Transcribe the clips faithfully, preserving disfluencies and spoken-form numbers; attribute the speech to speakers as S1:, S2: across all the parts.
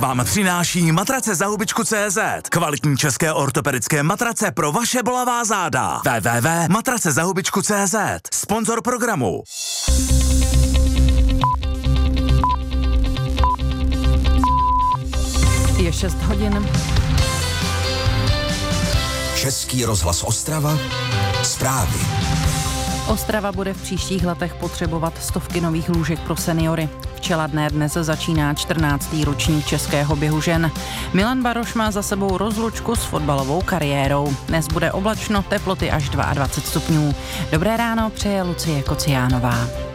S1: vám přináší matrace za hubičku tečka cé zet. Kvalitní české ortopedické matrace pro vaše bolavá záda. w w w tečka matrace za hubičku tečka cé zet. Sponzor programu.
S2: Je šest hodin.
S3: Český rozhlas Ostrava. Zprávy.
S2: Ostrava bude v příštích letech potřebovat stovky nových lůžek pro seniory. V Čeladné dnes začíná čtrnáctý ročník českého běhu žen. Milan Baroš má za sebou rozlučku s fotbalovou kariérou. Dnes bude oblačno, teploty až dvacet dva stupňů. Dobré ráno přeje Lucie Kociánová.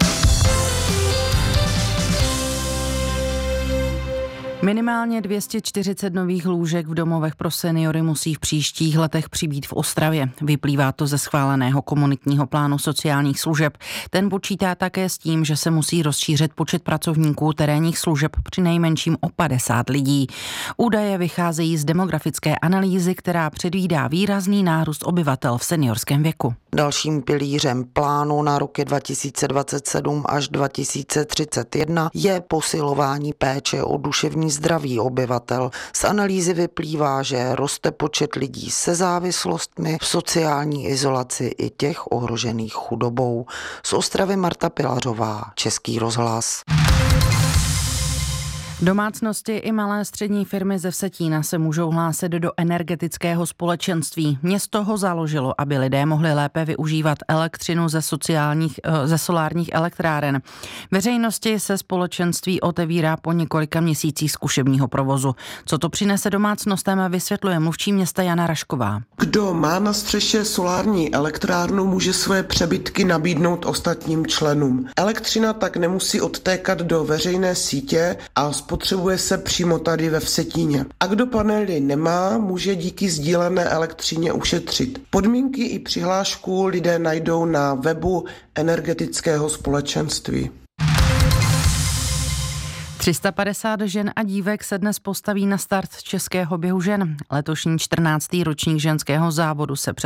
S2: Minimálně dvě stě čtyřicet nových lůžek v domovech pro seniory musí v příštích letech přibýt v Ostravě. Vyplývá to ze schváleného komunitního plánu sociálních služeb. Ten počítá také s tím, že se musí rozšířit počet pracovníků terénních služeb přinejmenším o padesát lidí. Údaje vycházejí z demografické analýzy, která předvídá výrazný nárůst obyvatel v seniorském věku.
S4: Dalším pilířem plánu na roky dva tisíce dvacet sedm až dva tisíce třicet jedna je posilování péče o duševní zdraví obyvatel. Z analýzy vyplývá, že roste počet lidí se závislostmi, v sociální izolaci i těch ohrožených chudobou. Z Ostravy Marta Pilařová, Český rozhlas.
S2: Domácnosti i malé střední firmy ze Vsetína se můžou hlásit do energetického společenství. Město ho založilo, aby lidé mohli lépe využívat elektřinu ze, sociálních, ze solárních elektráren. Veřejnosti se společenství otevírá po několika měsících zkušebního provozu. Co to přinese domácnostem, vysvětluje mluvčí města Jana Rašková.
S5: Kdo má na střeše solární elektrárnu, může své přebytky nabídnout ostatním členům. Elektřina tak nemusí odtékat do veřejné sítě a spotřebuje se přímo tady ve Vsetíně. A kdo panely nemá, může díky sdílené elektřině ušetřit. Podmínky i přihlášku lidé najdou na webu energetického společenství.
S2: tři sta padesát žen a dívek se dnes postaví na start českého běhu žen. Letošní čtrnáctý ročník ženského závodu se před